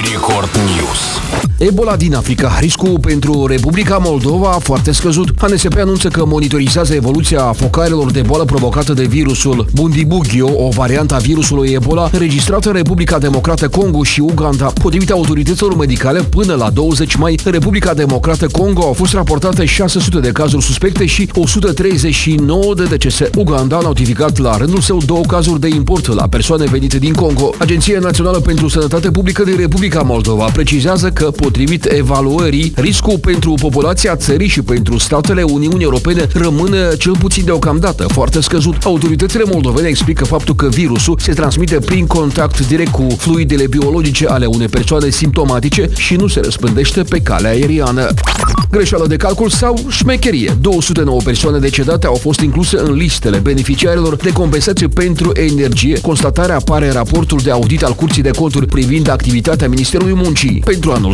Record News. Ebola din Africa. Riscul pentru Republica Moldova foarte scăzut. ANSP anunță că monitorizează evoluția focarelor de boală provocată de virusul Bundibugyo, o variantă a virusului Ebola înregistrată în Republica Democrată Congo și Uganda. Potrivit autorităților medicale, până la 20 mai, în Republica Democrată Congo au fost raportate 600 de cazuri suspecte și 139 de decese. Uganda a notificat la rândul său 2 cazuri de import la persoane venite din Congo. Agenția Națională pentru Sănătate Publică din Republica Moldova precizează că, potrivit evaluării, riscul pentru populația țării și pentru statele Uniunii Europene rămâne cel puțin deocamdată foarte scăzut. Autoritățile moldovene explică faptul că virusul se transmite prin contact direct cu fluidele biologice ale unei persoane simptomatice și nu se răspândește pe calea aeriană. Greșeală de calcul sau șmecherie. 209 persoane decedate au fost incluse în listele beneficiarilor de compensație pentru energie. Constatarea apare în raportul de audit al Curții de Conturi privind activitatea Ministerului Muncii pentru anul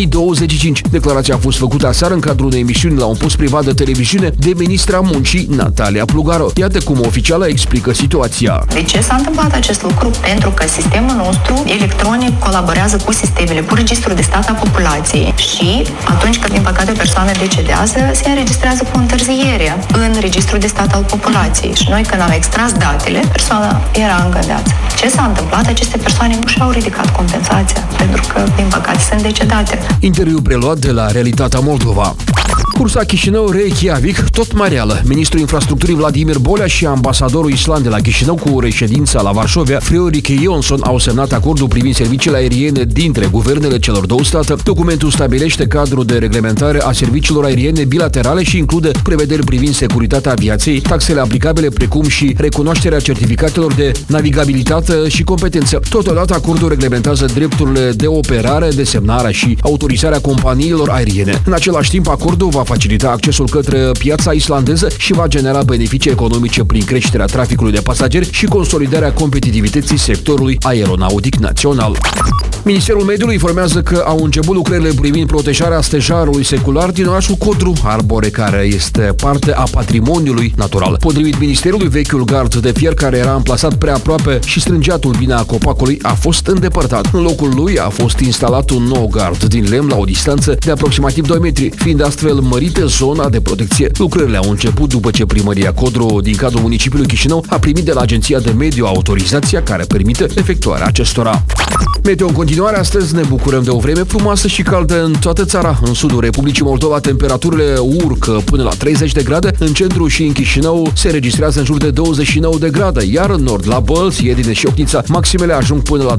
2025. Declarația a fost făcută aseară în cadrul unei emisiuni la un post privat de televiziune de ministra Muncii, Natalia Plugaro. Iată cum oficiala explică situația. De ce s-a întâmplat acest lucru? Pentru că sistemul nostru electronic colaborează cu sistemele, cu registrul de stat a populației și atunci când, din păcate, persoana decedează, se înregistrează cu întârziere în registrul de stat al populației. Și noi, când am extras datele, persoana era încă în viață. Ce s-a întâmplat? Aceste persoane nu și-au ridicat compensația, pentru că, din păcate, sunt decedate. Interviu preluat de la Realitatea Moldova. Cursa Chișinău-Reykjavik tot mai reală. Ministrul Infrastructurii Vladimir Bolea și ambasadorul Islandei la Chișinău cu reședința la Varșovia, Friðrik Jónsson, au semnat acordul privind serviciile aeriene dintre guvernele celor două state. Documentul stabilește cadrul de reglementare a serviciilor aeriene bilaterale și include prevederi privind securitatea aviației, taxele aplicabile, precum și recunoașterea certificatelor de navigabilitate și competență. Totodată, acordul reglementează drepturile de operare, desemnarea și autorizarea companiilor aeriene. În același timp, acordul va facilita accesul către piața islandeză și va genera beneficii economice prin creșterea traficului de pasageri și consolidarea competitivității sectorului aeronautic național. Ministerul Mediului informează că au început lucrările privind protejarea stejarului secular din orașul Codru Arbore, care este parte a patrimoniului natural. Potrivit Ministerului, vechiul gard de fier, care era amplasat prea aproape și strângea turbina copacului, a fost îndepărtat. În locul lui a fost instalat un nou gard din lemn la o distanță de aproximativ 2 metri, fiind astfel mărită zona de protecție. Lucrările au început după ce primăria Codru din cadrul municipiului Chișinău a primit de la Agenția de Mediu autorizația care permite efectuarea acestora. Meteo în continuare, astăzi ne bucurăm de o vreme frumoasă și caldă în toată țara. În sudul Republicii Moldova temperaturile urcă până la 30 de grade, în centru și în Chișinău se registrează în jur de 29 de grade, iar în nord, la Bălți, Iedine și Ochnița, maximele ajung până la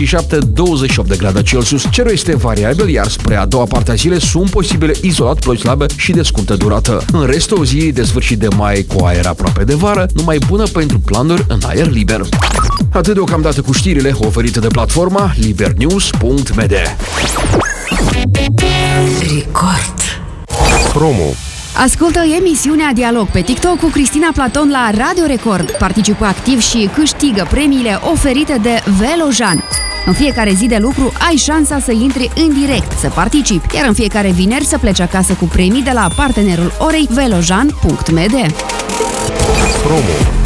27-28 de grade Celsius. Cerul este variabil, iar spre a doua parte a zilei sunt posibile izolat ploi slabe și de scurtă durată. În rest, o zi de sfârșit de mai cu aer aproape de vară, numai bună pentru planuri în aer liber. Atât deocamdată cu știrile oferite de platforma libernews.md. Record. Promo. Ascultă emisiunea Dialog pe TikTok cu Cristina Platon la Radio Record. Participă activ și câștigă premiile oferite de Velojan. În fiecare zi de lucru ai șansa să intri în direct, să participi, iar în fiecare vineri să pleci acasă cu premii de la partenerul orei velojan.md. Promo.